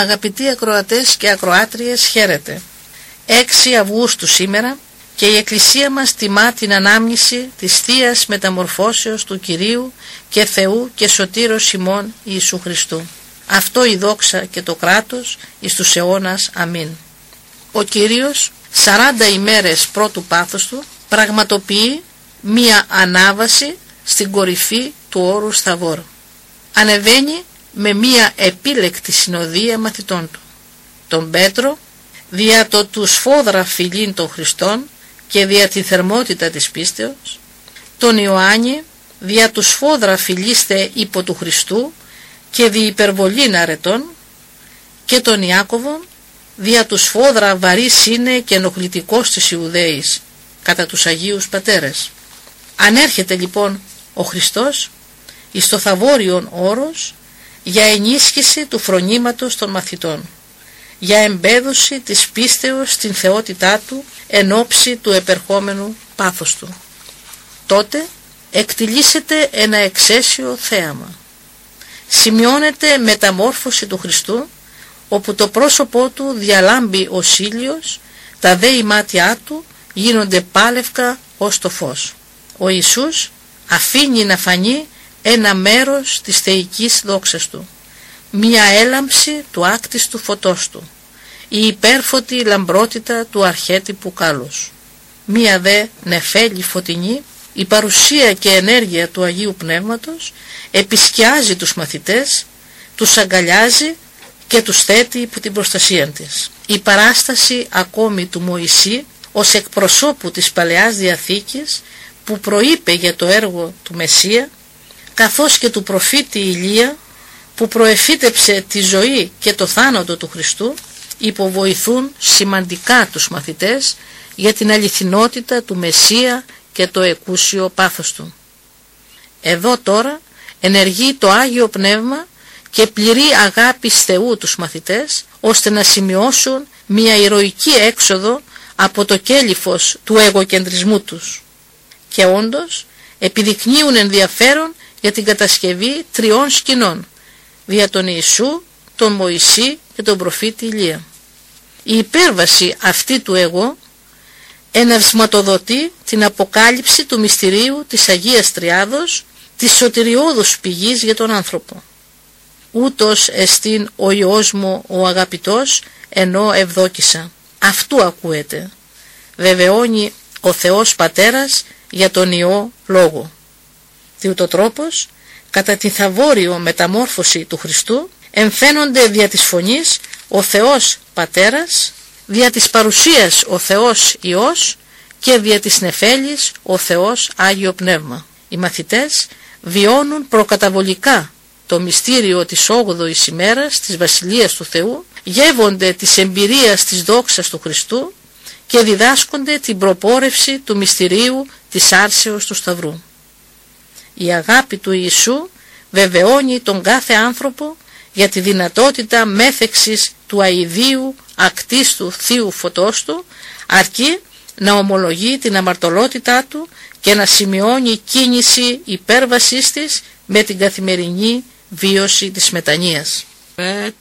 Αγαπητοί ακροατές και ακροάτριες, χαίρετε. 6 Αυγούστου σήμερα και η Εκκλησία μας τιμά την ανάμνηση της Θείας Μεταμορφώσεως του Κυρίου και Θεού και Σωτήρος ημών Ιησού Χριστού. Αυτό η δόξα και το κράτος εις τους αιώνας. Αμήν. Ο Κύριος 40 ημέρες πρώτου πάθους του πραγματοποιεί μία ανάβαση στην κορυφή του όρους Θαβόρ. Ανεβαίνει με μία επίλεκτη συνοδεία μαθητών του, τον Πέτρο, δια το του σφόδρα φιλήν των Χριστών και δια τη θερμότητα της πίστεως, τον Ιωάννη, δια του σφόδρα φιλήστε υπό του Χριστού και δι υπερβολήν αρετών, και τον Ιάκωβο, δια του σφόδρα βαρύς είναι και ενοχλητικός της Ιουδαίης κατά τους Αγίους Πατέρες. Ανέρχεται λοιπόν ο Χριστός εις το Θαβόριον όρος για ενίσχυση του φρονήματος των μαθητών, για εμπέδωση της πίστεως στην θεότητά του εν ώψη του επερχόμενου πάθους του. Τότε εκτιλήσεται ένα εξαίσιο θέαμα. Σημειώνεται μεταμόρφωση του Χριστού, όπου το πρόσωπό του διαλάμπει ως ήλιος, τα δε μάτια του γίνονται πάλευκα ως το φως. Ο Ιησούς αφήνει να φανεί ένα μέρος της θεϊκής δόξας του, μία έλαμψη του άκτιστου φωτός του, η υπέρφωτη λαμπρότητα του αρχέτυπου κάλους, μία δε νεφέλη φωτεινή, η παρουσία και ενέργεια του Αγίου Πνεύματος επισκιάζει τους μαθητές, τους αγκαλιάζει και τους θέτει υπό την προστασία της. Η παράσταση ακόμη του Μωυσή ως εκπροσώπου της Παλαιάς Διαθήκης που προείπε για το έργο του Μεσσία, καθώς και του προφήτη Ηλία που προεφήτεψε τη ζωή και το θάνατο του Χριστού, υποβοηθούν σημαντικά τους μαθητές για την αληθινότητα του Μεσσία και το εκούσιο πάθος του. Εδώ τώρα ενεργεί το Άγιο Πνεύμα και πληρεί αγάπης Θεού τους μαθητές, ώστε να σημειώσουν μια ηρωική έξοδο από το κέλυφος του εγωκεντρισμού τους, και όντως επιδεικνύουν ενδιαφέρον για την κατασκευή 3 σκηνών, δια τον Ιησού, τον Μωυσή και τον προφήτη Ηλία. Η υπέρβαση αυτή του εγώ εναυσματοδοτεί την αποκάλυψη του μυστηρίου της Αγίας Τριάδος, της σωτηριώδους πηγής για τον άνθρωπο. Ούτως εστίν ο Υιός μου ο αγαπητός, ενώ ευδόκησα. Αυτού ακούεται. Βεβαιώνει ο Θεός Πατέρας για τον Υιό Λόγο. Διούτο τρόπος, κατά τη θαβόριο μεταμόρφωση του Χριστού, εμφαίνονται δια της φωνής ο Θεός Πατέρας, δια της παρουσίας ο Θεός Υιός και δια της νεφέλης ο Θεός Άγιο Πνεύμα. Οι μαθητές βιώνουν προκαταβολικά το μυστήριο της 8ης ημέρας της Βασιλείας του Θεού, γεύονται της εμπειρίας της δόξας του Χριστού και διδάσκονται την προπόρευση του μυστηρίου της άρσεως του Σταυρού. Η αγάπη του Ιησού βεβαιώνει τον κάθε άνθρωπο για τη δυνατότητα μέθεξης του αηδίου ακτίστου θείου φωτός του, αρκεί να ομολογεί την αμαρτωλότητά του και να σημειώνει κίνηση υπέρβασής της με την καθημερινή βίωση της μετανοίας.